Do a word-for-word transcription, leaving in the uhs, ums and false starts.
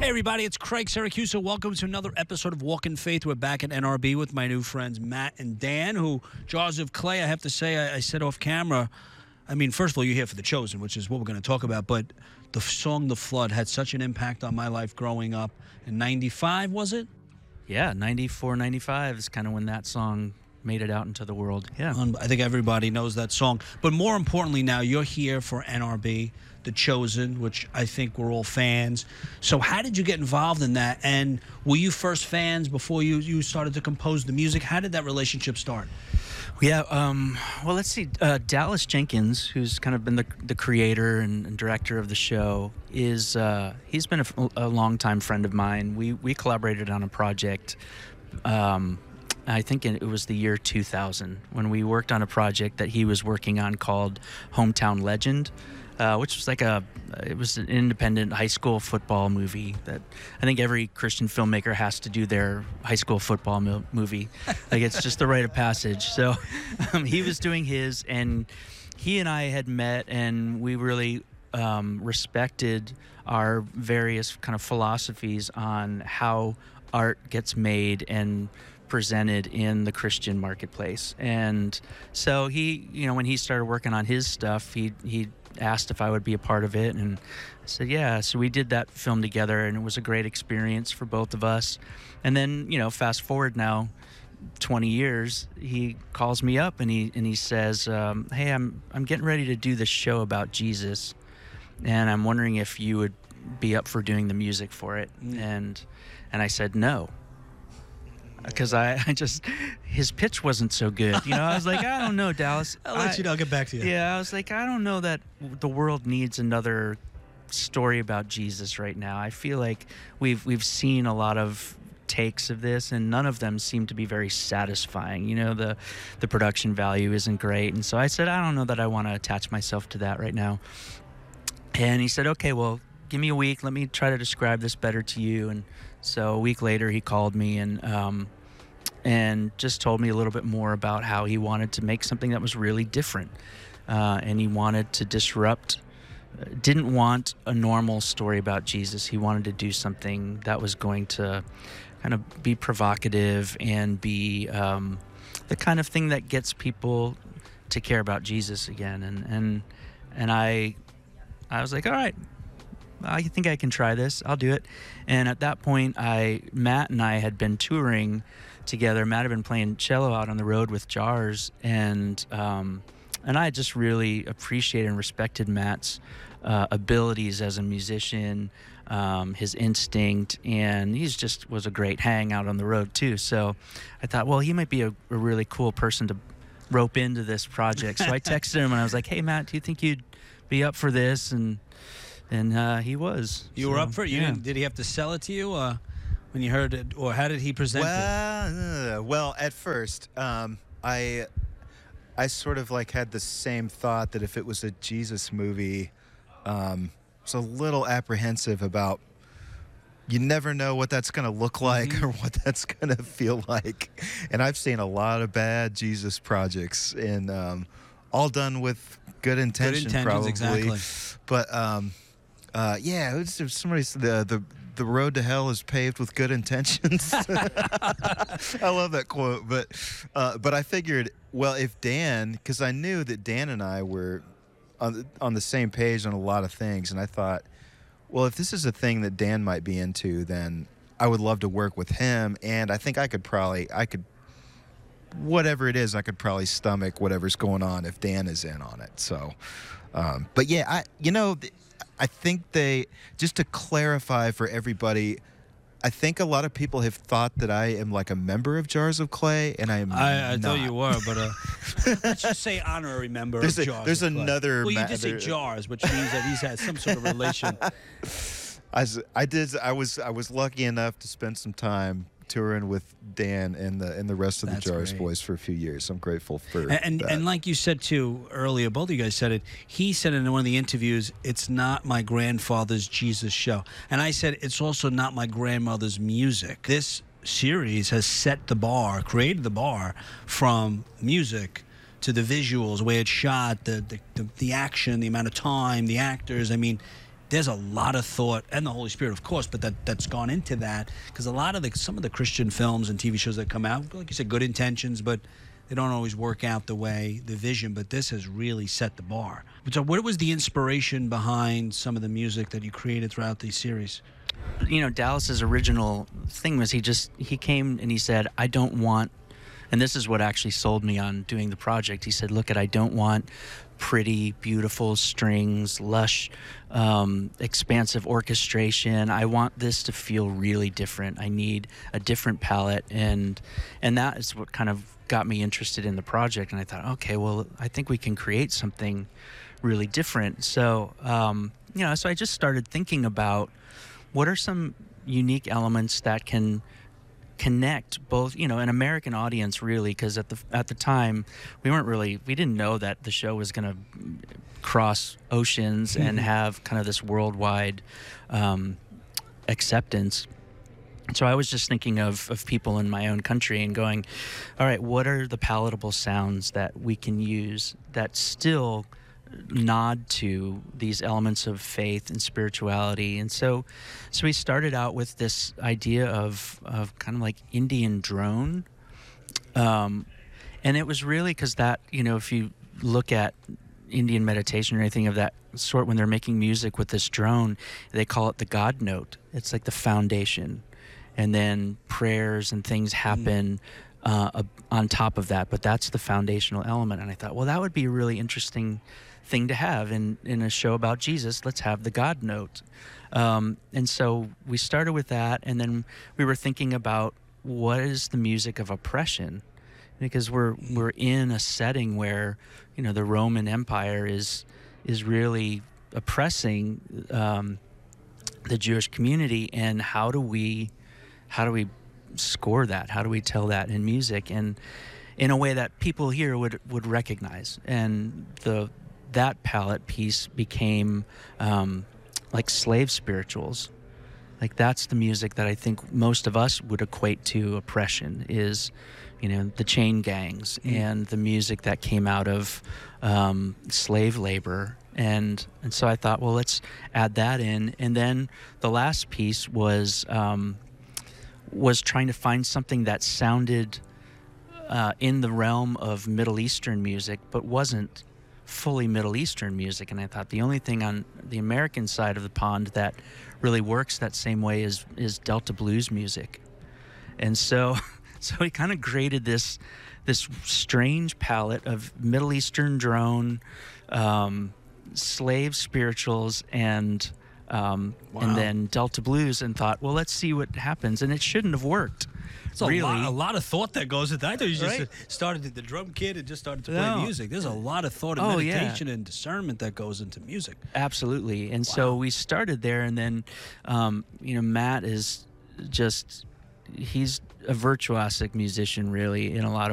Hey everybody, it's Craig Syracuse. Welcome to another episode of Walk in Faith. We're back at N R B with my new friends Matt and Dan, who, Jars of Clay, I have to say, I, I said off camera, I mean, first of all, you're here for The Chosen, which is what we're going to talk about, but the song The Flood had such an impact on my life growing up. In ninety-five, was it? Yeah, ninety-four, ninety-five is kind of when that song made it out into the world. Yeah. Um, I think everybody knows that song. But more importantly now, you're here for N R B, The Chosen, which I think we're all fans. So how did you get involved in that? And were you first fans before you, you started to compose the music? How did that relationship start? Yeah, um, well, let's see. Uh, Dallas Jenkins, who's kind of been the, the creator and, and director of the show, is uh, he's been a, a longtime friend of mine. We, we collaborated on a project um I think it was the year two thousand when we worked on a project that he was working on called Hometown Legend, uh, which was like a, it was an independent high school football movie that I think every Christian filmmaker has to do their high school football mo- movie. Like it's just the rite of passage. So um, he was doing his, and he and I had met, and we really um, respected our various kind of philosophies on how art gets made and presented in the Christian marketplace. And so he, you know, when he started working on his stuff, he he asked if I would be a part of it, and I said yeah. So we did that film together, and it was a great experience for both of us. And then, you know, fast forward now twenty years, he calls me up and he and he says, um, hey, I'm I'm getting ready to do this show about Jesus, and I'm wondering if you would be up for doing the music for it. Mm. And and I said no. Because I, I just, his pitch wasn't so good. You know, I was like, I don't know, Dallas. I'll let I, you know. I'll get back to you. Yeah, I was like, I don't know that the world needs another story about Jesus right now. I feel like we've we've seen a lot of takes of this, and none of them seem to be very satisfying. You know, the the production value isn't great. And so I said, I don't know that I want to attach myself to that right now. And he said, okay, well, give me a week. Let me try to describe this better to you. And so a week later, he called me and um, and just told me a little bit more about how he wanted to make something that was really different. Uh, and he wanted to disrupt, uh, didn't want a normal story about Jesus. He wanted to do something that was going to kind of be provocative and be um, the kind of thing that gets people to care about Jesus again. And and and I, I was like, all right, I think I can try this. I'll do it. And at that point, I Matt and I had been touring together. Matt had been playing cello out on the road with Jars, and um, and I just really appreciated and respected Matt's uh, abilities as a musician, um, his instinct, and he's just was a great hang out on the road too. So I thought, well, he might be a, a really cool person to rope into this project. So I texted him and I was like, hey, Matt, do you think you'd be up for this? And And uh, he was. You so, were up for it? You yeah. didn't, did he have to sell it to you uh, when you heard it? Or how did he present well, it? Uh, well, at first, um, I I sort of like had the same thought that if it was a Jesus movie, um, I was a little apprehensive about, you never know what that's going to look like mm-hmm. or what that's going to feel like. And I've seen a lot of bad Jesus projects, and um, all done with good intention, good intentions, probably. Exactly. But um, uh, yeah, it was somebody said the the the road to hell is paved with good intentions. I love that quote. But uh, but I figured, well, if Dan, because I knew that Dan and I were on the, on the same page on a lot of things, and I thought, well, if this is a thing that Dan might be into, then I would love to work with him, and I think I could probably I could. Whatever it is, I could probably stomach whatever's going on if Dan is in on it. So, um, but yeah, I you know, I think they, just to clarify for everybody, I think a lot of people have thought that I am like a member of Jars of Clay, and I am I, I not. thought you were, but uh, let's just say honorary member there's of a, Jars There's of Clay. another. Well, you ma- just say there, Jars, which means that he's had some sort of relation. I, I did. I was. I was lucky enough to spend some time touring with Dan and the and the rest of That's the Jars great. boys for a few years. I'm grateful for and and, that. and like you said too earlier, both of you guys said it. He said in one of the interviews, "It's not my grandfather's Jesus show," and I said, "It's also not my grandmother's music." This series has set the bar, created the bar from music to the visuals, the way it's shot, the the, the, the action, the amount of time, the actors. I mean, there's a lot of thought, and the Holy Spirit, of course, but that that's gone into that, because a lot of the some of the Christian films and T V shows that come out, like you said, good intentions, but they don't always work out the way the vision. But this has really set the bar. So, what was the inspiration behind some of the music that you created throughout the series? You know, Dallas's original thing was he just he came and he said, I don't want, and this is what actually sold me on doing the project. He said, look, at I don't want pretty, beautiful strings, lush, um, expansive orchestration. I want this to feel really different. I need a different palette, and and that is what kind of got me interested in the project. And I thought, okay, well, I think we can create something really different. So, um, you know, so I just started thinking about what are some unique elements that can connect both, you know, an American audience, really, because at the at the time we weren't really we didn't know that the show was going to cross oceans and have kind of this worldwide um, acceptance. So I was just thinking of of people in my own country and going, all right, what are the palatable sounds that we can use that still nod to these elements of faith and spirituality? And so so we started out with this idea of of kind of like Indian drone, um, and it was really because that, you know, if you look at Indian meditation or anything of that sort, when they're making music with this drone, they call it the God note. It's like the foundation, and then prayers and things happen uh, on top of that, but that's the foundational element. And I thought, well, that would be a really interesting thing to have in, in a show about Jesus. Let's have the God note. Um, and so we started with that, and then we were thinking about what is the music of oppression, because we're we're in a setting where, you know, the Roman Empire is is really oppressing um, the Jewish community, and how do we how do we score that? How do we tell that in music, and in a way that people here would would recognize? And the that palette piece became um, like slave spirituals. Like, that's the music that I think most of us would equate to oppression, is, you know, the chain gangs mm. and the music that came out of um, slave labor. And and so I thought, well, let's add that in. And then the last piece was um, was trying to find something that sounded uh, in the realm of Middle Eastern music, but wasn't fully Middle Eastern music. And I thought the only thing on the American side of the pond that really works that same way is is Delta blues music. And so so we kind of created this this strange palette of Middle Eastern drone, um, slave spirituals, and um, wow. and then Delta blues, and thought, well, let's see what happens. And it shouldn't have worked. It's a, really. lot, a lot of thought that goes into that. I thought you just Right? started the drum kit and just started to play No. music. There's a lot of thought and Oh, yeah. meditation and discernment that goes into music. Absolutely. And Wow. so we started there, and then, um, you know, Matt is just, he's a virtuosic musician, really, in a lot of